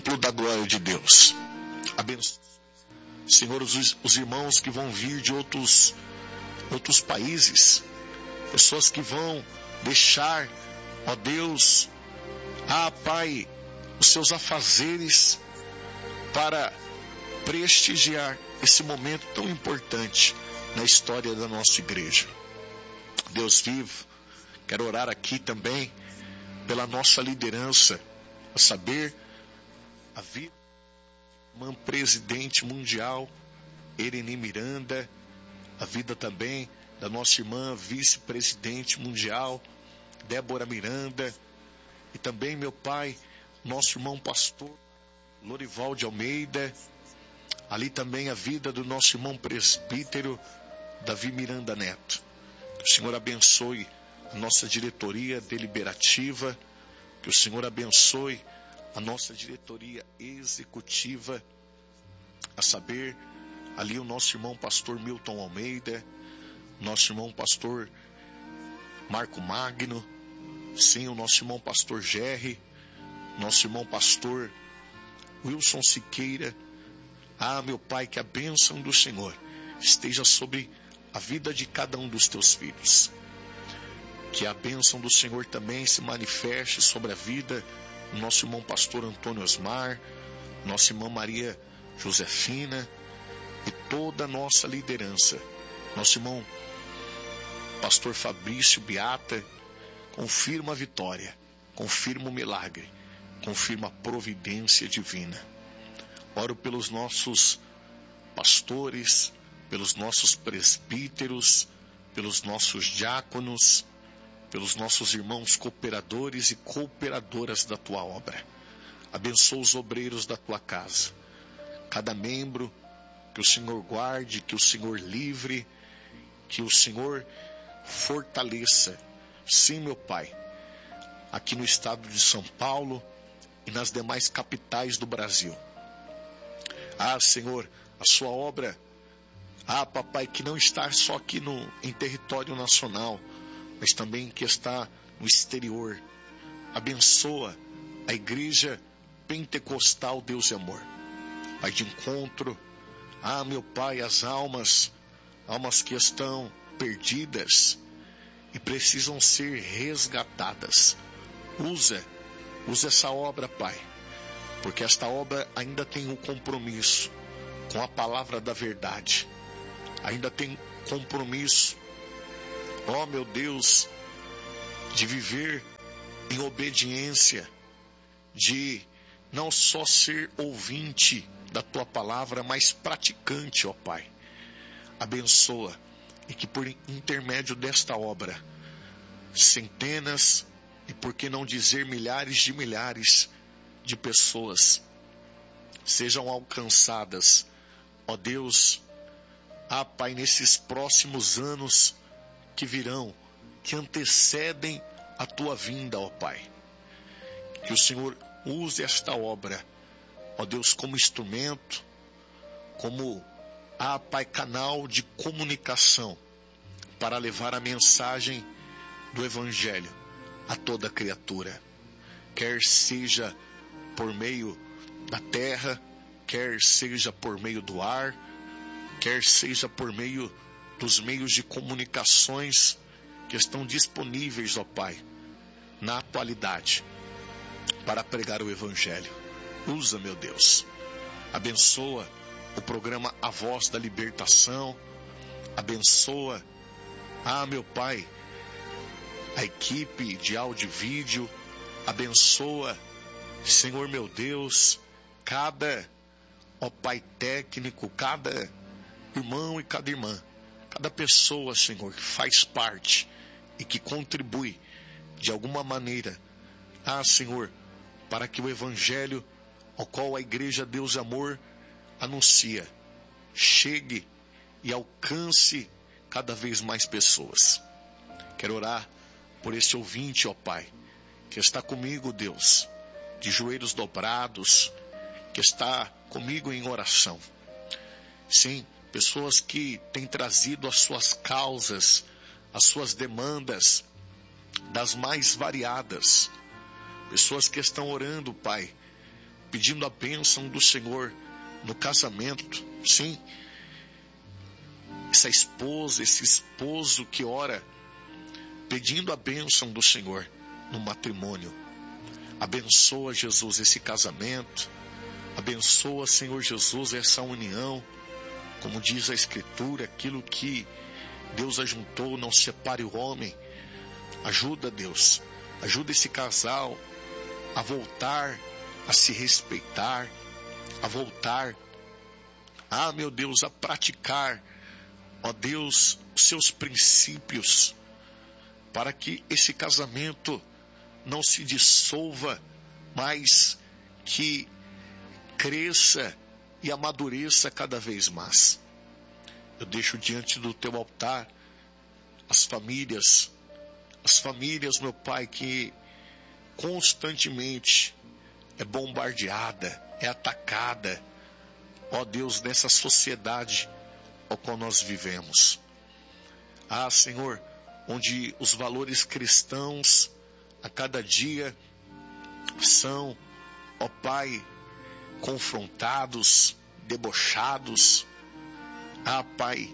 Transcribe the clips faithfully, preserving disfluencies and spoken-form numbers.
templo da glória de Deus. Abençoe, Senhor, os, os irmãos que vão vir de outros, outros países, pessoas que vão deixar, ó Deus, ah, Pai, os seus afazeres para prestigiar esse momento tão importante na história da nossa igreja. Deus vivo, quero orar aqui também pela nossa liderança, a saber, a vida da irmã presidente mundial, Ereni Miranda, a vida também da nossa irmã vice-presidente mundial, Débora Miranda, e também, meu Pai, nosso irmão pastor Lorival de Almeida, ali também a vida do nosso irmão presbítero Davi Miranda Neto. Que o Senhor abençoe a nossa diretoria deliberativa, que o Senhor abençoe a nossa diretoria executiva, a saber, ali o nosso irmão pastor Milton Almeida, nosso irmão pastor Marco Magno, sim, o nosso irmão pastor Gerry, nosso irmão pastor Wilson Siqueira. Ah, meu Pai, que a bênção do Senhor esteja sobre a vida de cada um dos teus filhos. Que a bênção do Senhor também se manifeste sobre a vida do nosso irmão pastor Antônio Osmar, nossa irmã Maria Josefina e toda a nossa liderança. Nosso irmão pastor Fabrício Beata, confirma a vitória, confirma o milagre, confirma a providência divina. Oro pelos nossos pastores, pelos nossos presbíteros, pelos nossos diáconos, pelos nossos irmãos cooperadores e cooperadoras da tua obra. Abençoa os obreiros da tua casa. Cada membro, que o Senhor guarde, que o Senhor livre, que o Senhor fortaleça. Sim, meu Pai, aqui no estado de São Paulo e nas demais capitais do Brasil. Ah, Senhor, a sua obra, ah, papai, que não está só aqui no, em território nacional, mas também que está no exterior. Abençoa a igreja pentecostal Deus e Amor. Vai de encontro, ah, meu Pai, as almas, almas que estão perdidas e precisam ser resgatadas. Usa, usa essa obra, Pai, porque esta obra ainda tem um compromisso com a palavra da verdade. Ainda tem compromisso, ó meu Deus, de viver em obediência, de não só ser ouvinte da tua palavra, mas praticante, ó Pai. Abençoa, e que por intermédio desta obra, centenas, e por que não dizer milhares de milhares de pessoas sejam alcançadas, ó Deus, ah Pai, nesses próximos anos que virão, que antecedem a tua vinda, ó Pai. Que o Senhor use esta obra, ó Deus, como instrumento, como, ah Pai, canal de comunicação para levar a mensagem do Evangelho a toda criatura. Quer seja por meio da terra, quer seja por meio do ar, quer seja por meio dos meios de comunicações que estão disponíveis, ó Pai, na atualidade, para pregar o Evangelho. Usa, meu Deus. Abençoa o programa A Voz da Libertação. Abençoa, ah, meu Pai, a equipe de áudio e vídeo. Abençoa, Senhor meu Deus, cada, ó Pai, técnico, cada irmão e cada irmã, cada pessoa, Senhor, que faz parte e que contribui de alguma maneira, ah, Senhor, para que o Evangelho ao qual a Igreja Deus e Amor anuncia chegue e alcance cada vez mais pessoas. Quero orar por esse ouvinte, ó Pai, que está comigo, Deus, de joelhos dobrados, que está comigo em oração. Sim, pessoas que têm trazido as suas causas, as suas demandas, das mais variadas. Pessoas que estão orando, Pai, pedindo a bênção do Senhor no casamento. Sim, essa esposa, esse esposo que ora pedindo a bênção do Senhor no matrimônio. Abençoa, Jesus, esse casamento. Abençoa, Senhor Jesus, essa união. Como diz a Escritura, aquilo que Deus ajuntou, não separe o homem. Ajuda, Deus, ajuda esse casal a voltar a se respeitar, a voltar, ah, meu Deus, a praticar, ó Deus, os seus princípios, para que esse casamento não se dissolva, mas que cresça e amadureça cada vez mais. Eu deixo diante do teu altar as famílias, as famílias, meu Pai, que constantemente é bombardeada, é atacada, ó Deus, nessa sociedade ao qual nós vivemos. Ah, Senhor, onde os valores cristãos a cada dia são, ó Pai, confrontados, debochados, ah, Pai,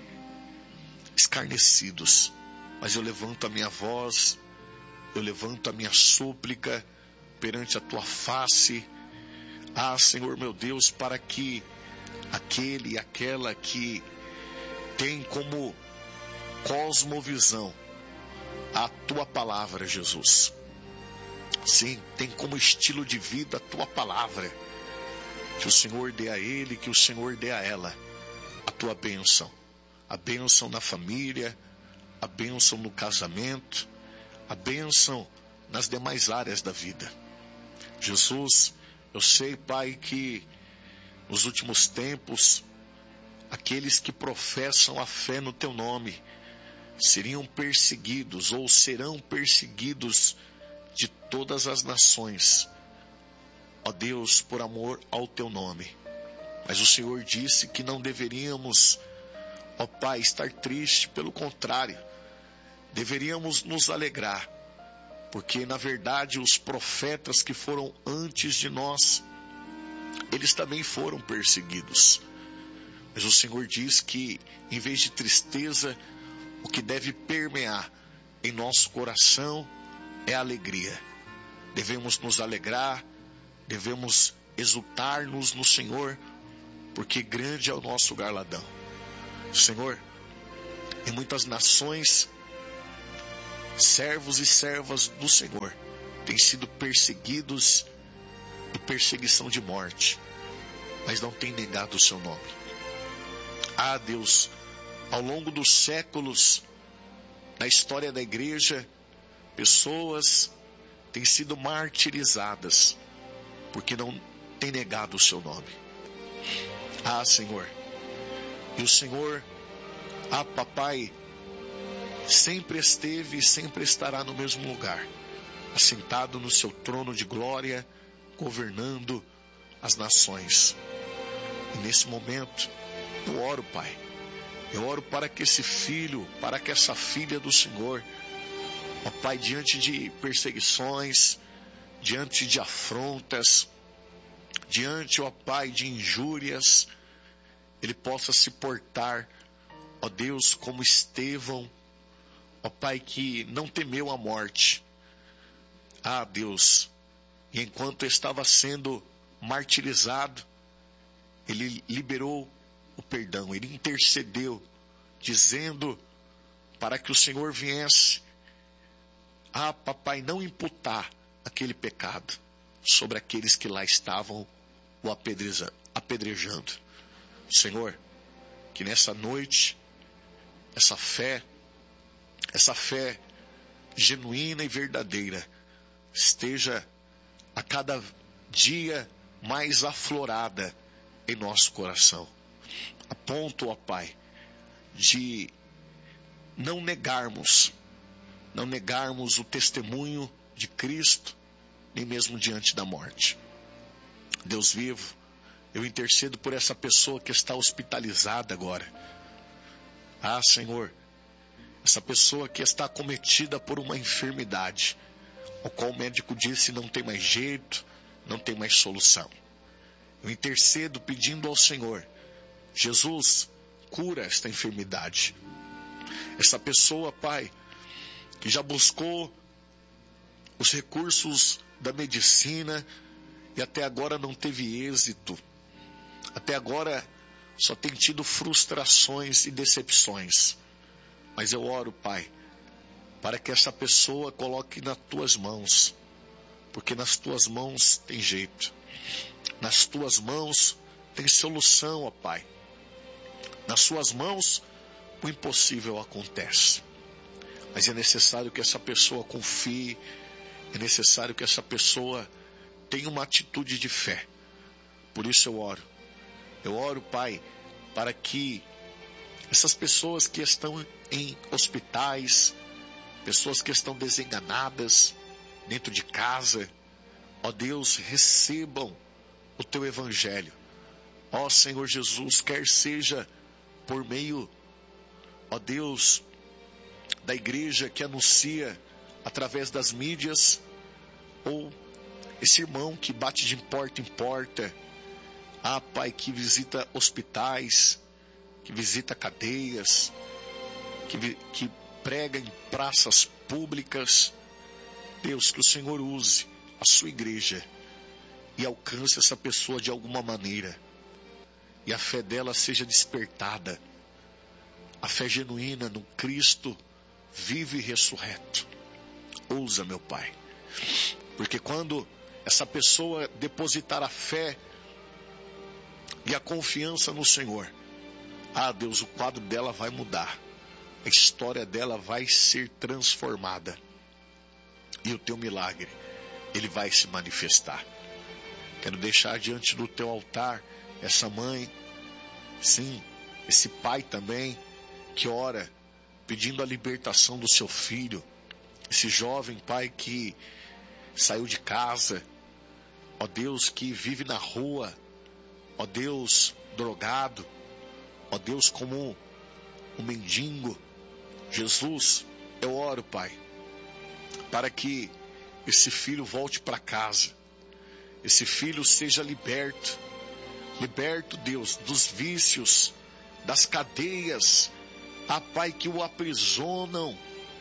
escarnecidos. Mas eu levanto a minha voz, eu levanto a minha súplica perante a tua face, ah, Senhor meu Deus, para que aquele e aquela que tem como cosmovisão a tua palavra, Jesus, sim, tem como estilo de vida a tua palavra, que o Senhor dê a ele, que o Senhor dê a ela a tua bênção, a bênção na família, a bênção no casamento, a bênção nas demais áreas da vida. Jesus, eu sei, Pai, que nos últimos tempos, aqueles que professam a fé no teu nome seriam perseguidos ou serão perseguidos de todas as nações, ó Deus, por amor ao teu nome. Mas o Senhor disse que não deveríamos, ó Pai, estar triste, pelo contrário, deveríamos nos alegrar, porque na verdade os profetas que foram antes de nós, eles também foram perseguidos. Mas o Senhor diz que em vez de tristeza, o que deve permear em nosso coração é alegria. Devemos nos alegrar, devemos exultar-nos no Senhor, porque grande é o nosso galardão. Senhor, em muitas nações, servos e servas do Senhor têm sido perseguidos e perseguição de morte, mas não têm negado o seu nome. Ah, Deus, ao longo dos séculos, na história da igreja, pessoas têm sido martirizadas porque não têm negado o seu nome. Ah, Senhor, e o Senhor, ah, Papai, sempre esteve e sempre estará no mesmo lugar, assentado no seu trono de glória, governando as nações. E nesse momento, eu oro, Pai, eu oro para que esse filho, para que essa filha do Senhor, ó Pai, diante de perseguições, diante de afrontas, diante, ó Pai, de injúrias, ele possa se portar, ó Deus, como Estevão, ó Pai, que não temeu a morte. Ah, Deus, e enquanto estava sendo martirizado, ele liberou o perdão, ele intercedeu, dizendo para que o Senhor viesse, ah, Papai, não imputar aquele pecado sobre aqueles que lá estavam o apedrejando. Senhor, que nessa noite, essa fé, essa fé genuína e verdadeira, esteja a cada dia mais aflorada em nosso coração, a ponto, ó Pai, de não negarmos, não negarmos o testemunho de Cristo, nem mesmo diante da morte. Deus vivo, eu intercedo por essa pessoa que está hospitalizada agora. Ah, Senhor, essa pessoa que está acometida por uma enfermidade, o qual o médico disse não tem mais jeito, não tem mais solução. Eu intercedo pedindo ao Senhor, Jesus, cura esta enfermidade. Essa pessoa, Pai, que já buscou os recursos da medicina e até agora não teve êxito. Até agora só tem tido frustrações e decepções. Mas eu oro, Pai, para que essa pessoa coloque nas tuas mãos, porque nas tuas mãos tem jeito. Nas tuas mãos tem solução, ó Pai. Nas suas mãos o impossível acontece. Mas é necessário que essa pessoa confie, é necessário que essa pessoa tenha uma atitude de fé. Por isso eu oro. Eu oro, Pai, para que essas pessoas que estão em hospitais, pessoas que estão desenganadas dentro de casa, ó Deus, recebam o teu evangelho. Ó Senhor Jesus, quer seja por meio, ó Deus, da igreja que anuncia através das mídias, ou esse irmão que bate de porta em porta, ah, Pai, que visita hospitais, que visita cadeias, que, que prega em praças públicas. Deus, que o Senhor use a sua igreja e alcance essa pessoa de alguma maneira, e a fé dela seja despertada, a fé genuína no Cristo vivo e ressurreto. Ousa, meu Pai, porque quando essa pessoa depositar a fé e a confiança no Senhor, ah Deus, o quadro dela vai mudar, a história dela vai ser transformada, e o teu milagre, ele vai se manifestar. Quero deixar diante do teu altar essa mãe, sim, esse pai também, que ora pedindo a libertação do seu filho, esse jovem pai que saiu de casa, ó Deus, que vive na rua, ó Deus, drogado, ó Deus, como um mendigo. Jesus, eu oro, Pai, para que esse filho volte para casa, esse filho seja liberto, liberto, Deus, dos vícios, das cadeias, ah, Pai, que o aprisionam.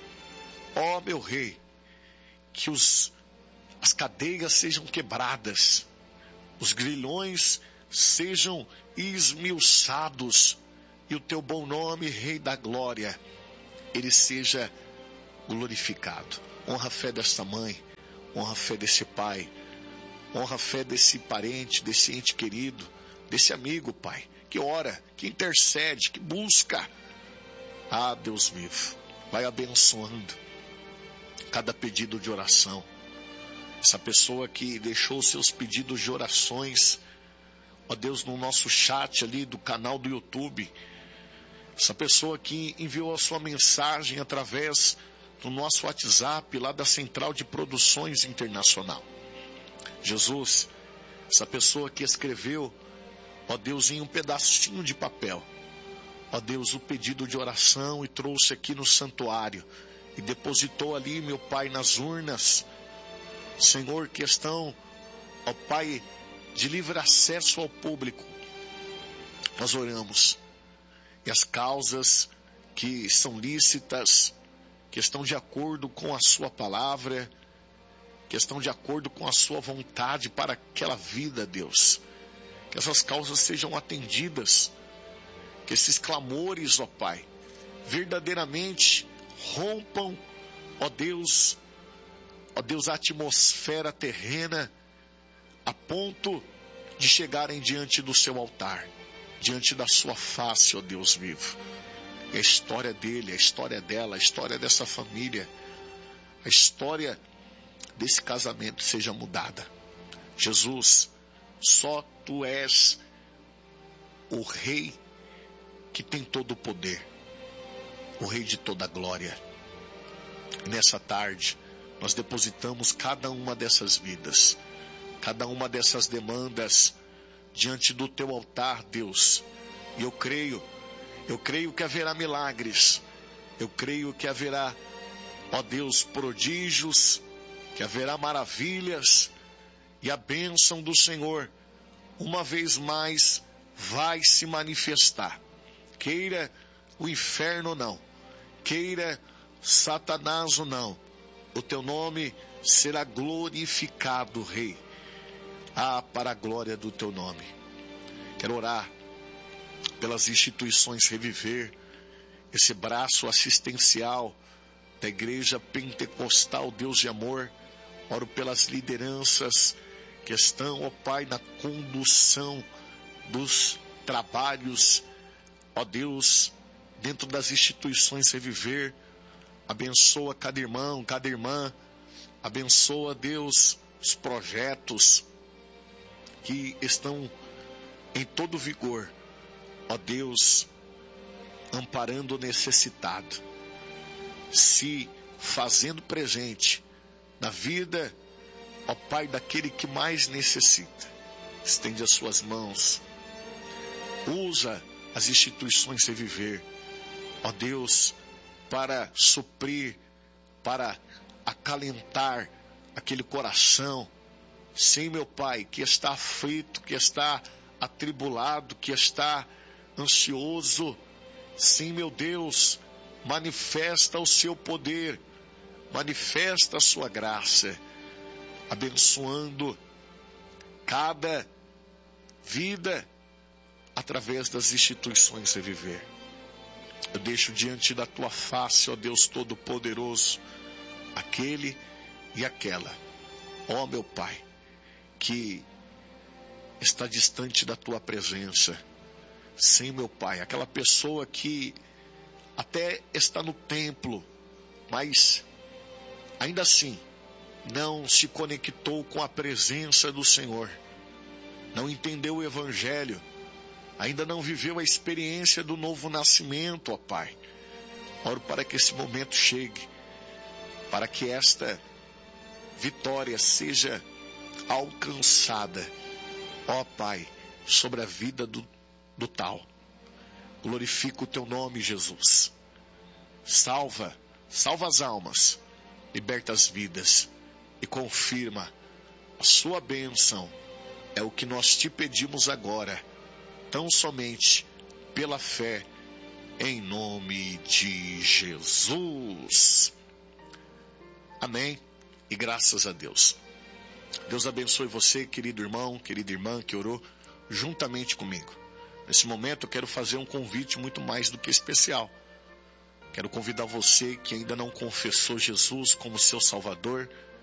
Ó, meu Rei, que os, as cadeias sejam quebradas, os grilhões sejam esmiuçados, e o teu bom nome, Rei da Glória, ele seja glorificado. Honra a fé desta mãe, honra a fé desse pai, honra a fé desse parente, desse ente querido, desse amigo, Pai, que ora, que intercede, que busca. Ah, Deus vivo, vai abençoando cada pedido de oração. Essa pessoa que deixou seus pedidos de orações, ó Deus, no nosso chat ali do canal do YouTube, essa pessoa que enviou a sua mensagem através do nosso WhatsApp lá da Central de Produções Internacional. Jesus, essa pessoa que escreveu, ó Deus, em um pedacinho de papel, ó Deus, o pedido de oração e trouxe aqui no santuário e depositou ali, meu Pai, nas urnas. Senhor, questão, ó Pai, de livre acesso ao público, nós oramos, e as causas que são lícitas, que estão de acordo com a sua palavra, que estão de acordo com a sua vontade para aquela vida, Deus, que essas causas sejam atendidas, que esses clamores, ó Pai, verdadeiramente rompam, ó Deus, ó Deus, a atmosfera terrena, a ponto de chegarem diante do seu altar, diante da sua face, ó Deus vivo. E a história dele, a história dela, a história dessa família, a história desse casamento seja mudada. Jesus, só tu és o Rei que tem todo o poder, o Rei de toda a glória. E nessa tarde, nós depositamos cada uma dessas vidas, cada uma dessas demandas diante do teu altar, Deus. E eu creio, eu creio que haverá milagres, eu creio que haverá, ó Deus, prodígios, que haverá maravilhas, e a bênção do Senhor, uma vez mais, vai se manifestar. Queira o inferno ou não, queira Satanás ou não, o teu nome será glorificado, Rei. Ah, para a glória do teu nome. Quero orar pelas instituições Reviver, esse braço assistencial da Igreja Pentecostal Deus de Amor. Oro pelas lideranças que estão, ó Pai, na condução dos trabalhos, ó Deus, dentro das instituições Reviver. Abençoa cada irmão, cada irmã. Abençoa, Deus, os projetos que estão em todo vigor, ó Deus, amparando o necessitado, se fazendo presente na vida, ó Pai, daquele que mais necessita. Estende as suas mãos, usa as instituições Reviver, ó Deus, para suprir, para acalentar aquele coração, sim, meu Pai, que está aflito, que está atribulado, que está ansioso. Sim, meu Deus, manifesta o seu poder, manifesta a sua graça, abençoando cada vida através das instituições Reviver. Eu deixo diante da tua face, ó Deus Todo-Poderoso, aquele e aquela, ó meu Pai, que está distante da tua presença. Sim, meu Pai, aquela pessoa que até está no templo, mas ainda assim não se conectou com a presença do Senhor, não entendeu o Evangelho, ainda não viveu a experiência do novo nascimento, ó Pai. Oro para que esse momento chegue, para que esta vitória seja alcançada, ó Pai, sobre a vida do, do tal. Glorifica o teu nome, Jesus. Salva, salva as almas, liberta as vidas e confirma a sua bênção. É o que nós te pedimos agora, tão somente pela fé, em nome de Jesus. Amém e graças a Deus. Deus abençoe você, querido irmão, querida irmã, que orou juntamente comigo. Nesse momento eu quero fazer um convite muito mais do que especial. Quero convidar você que ainda não confessou Jesus como seu Salvador